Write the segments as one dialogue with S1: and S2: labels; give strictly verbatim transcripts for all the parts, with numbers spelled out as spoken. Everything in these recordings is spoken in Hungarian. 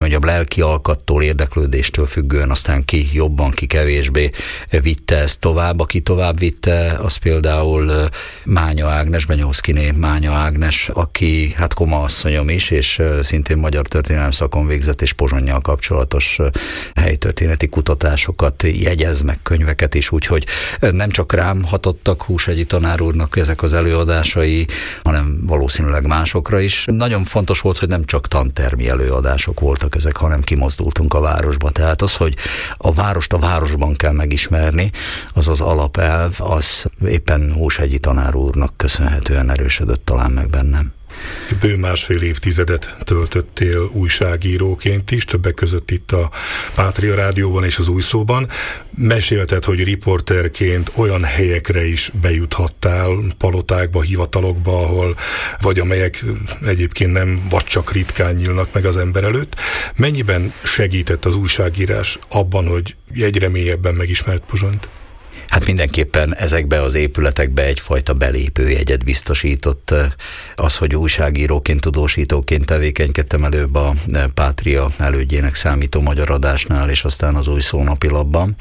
S1: mondjam, lelki alkattól, érdeklődéstől függően aztán ki jobban, ki kevésbé vitte ezt tovább. Aki tovább vitte, az például Mánya Ágnes, Benyószkiné Mánya Ágnes, aki hát koma asszonyom is, és szintén magyar történelem szakon végzett, és Pozsonnyal kapcsolatos helytörténeti kutatásokat jegyez, meg könyveket is, úgyhogy nem csak rám hatottak Húshegyi tanár úrnak ezek az előadásai, hanem valószínűleg másokra is. Nagyon fontos volt, hogy nem csak tantermi előadások voltak ezek, hanem kimozdultunk a városba. Tehát az, hogy a várost a városban kell megismerni, az az alapelv, az éppen Húshegyi tanár úrnak köszönhetően erősödött talán meg bennem.
S2: Bő másfél évtizedet töltöttél újságíróként is, többek között itt a Pátria Rádióban és az Újszóban. Mesélted, hogy riporterként olyan helyekre is bejuthattál, palotákba, hivatalokba, ahol vagy amelyek egyébként nem vagy csak ritkán nyílnak meg az ember előtt. Mennyiben segített az újságírás abban, hogy egyre mélyebben megismert Pozsonyt?
S1: Hát mindenképpen ezekbe az épületekbe egyfajta belépőjegyet biztosított az, hogy újságíróként, tudósítóként tevékenykedtem előbb a Pátria elődjének számító magyar adásnál, és aztán az Újszó napilapban.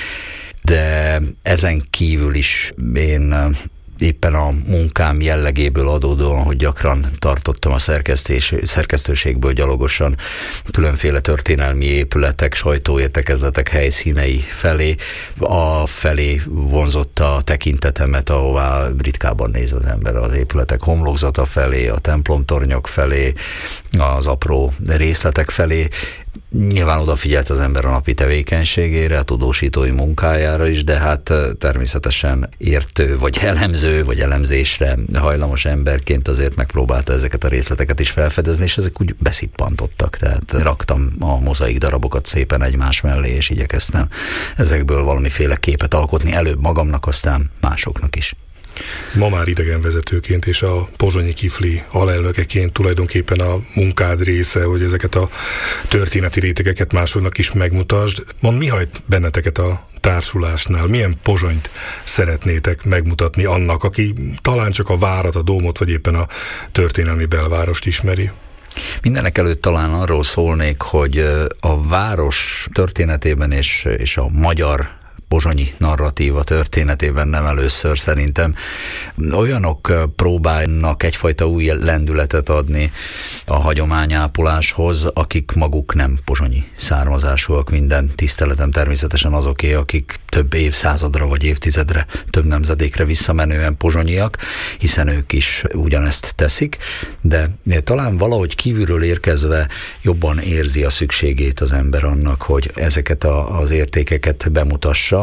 S1: De ezen kívül is én éppen a munkám jellegéből adódóan, hogy gyakran tartottam a szerkesztés, szerkesztőségből gyalogosan különféle történelmi épületek, sajtóértekezletek helyszínei felé, a felé vonzotta a tekintetemet, ahová ritkában néz az ember, az épületek homlokzata felé, a templomtornyok felé, az apró részletek felé. Nyilván odafigyelt az ember a napi tevékenységére, a tudósítói munkájára is, de hát természetesen értő, vagy elemző, vagy elemzésre hajlamos emberként azért megpróbálta ezeket a részleteket is felfedezni, és ezek úgy beszippantottak, tehát raktam a mozaik darabokat szépen egymás mellé, és igyekeztem ezekből valamiféle képet alkotni, előbb magamnak, aztán másoknak is.
S2: Ma már idegenvezetőként és a pozsonyi kifli alelnökeként tulajdonképpen a munkád része, hogy ezeket a történeti rétegeket másoknak is megmutasd. Mondd, mi hajt benneteket a társulásnál? Milyen Pozsonyt szeretnétek megmutatni annak, aki talán csak a várat, a dómot, vagy éppen a történelmi belvárost ismeri?
S1: Mindenek előtt talán arról szólnék, hogy a város történetében és, és a magyar pozsonyi narratíva történetében nem először szerintem olyanok próbálnak egyfajta új lendületet adni a hagyományápoláshoz, akik maguk nem pozsonyi származásúak. Minden tiszteletem természetesen azoké, akik több évszázadra vagy évtizedre, több nemzedékre visszamenően pozsonyiak, hiszen ők is ugyanezt teszik, de talán valahogy kívülről érkezve jobban érzi a szükségét az ember annak, hogy ezeket a, az értékeket bemutassa,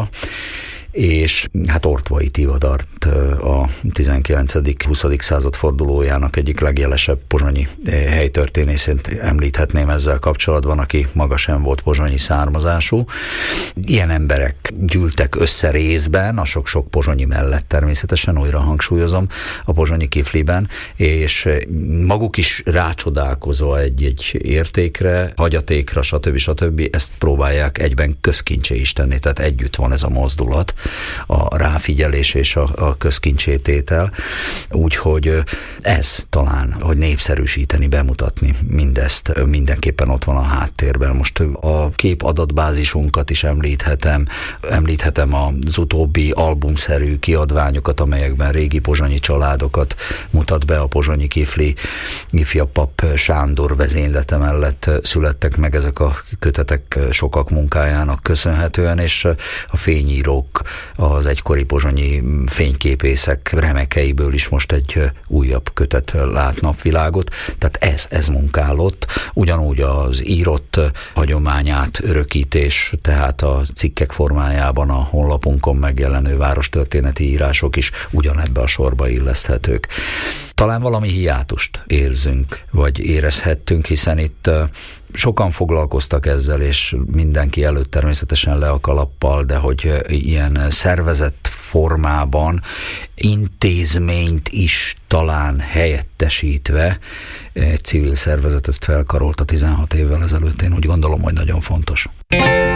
S1: és hát Ortvai Tivadart, a tizenkilencedik-huszadik század fordulójának egyik legjelesebb pozsonyi helytörténészét említhetném ezzel kapcsolatban, aki maga sem volt pozsonyi származású. Ilyen emberek gyűltek össze részben, a sok-sok pozsonyi mellett természetesen, újra hangsúlyozom, a pozsonyi kifliben, és maguk is rácsodálkozva egy-egy értékre, hagyatékra, stb. stb. Ezt próbálják egyben közkincsé is tenni, tehát együtt van ez a mozdulat, a ráfigyelés és a, a közkincsététel. Úgyhogy ez talán, hogy népszerűsíteni, bemutatni mindezt, mindenképpen ott van a háttérben. Most a kép adatbázisunkat is említhetem, említhetem az utóbbi albumszerű kiadványokat, amelyekben régi pozsonyi családokat mutat be a pozsonyi kifli, ifjabb pap Sándor vezénylete mellett születtek meg ezek a kötetek sokak munkájának köszönhetően, és a fényírók, az egykori pozsonyi fényképészek remekeiből is most egy újabb kötet lát napvilágot, tehát ez, ez munkálott. Ugyanúgy az írott hagyományát örökítés, tehát a cikkek formájában a honlapunkon megjelenő várostörténeti írások is ugyanebbe a sorba illeszthetők. Talán valami hiátust érzünk, vagy érezhettünk, hiszen itt sokan foglalkoztak ezzel, és mindenki előtt természetesen le a kalappal, de hogy ilyen szervezett formában intézményt is talán helyettesítve egy civil szervezet ezt felkarolta tizenhat évvel ezelőtt, én úgy gondolom, hogy nagyon fontos.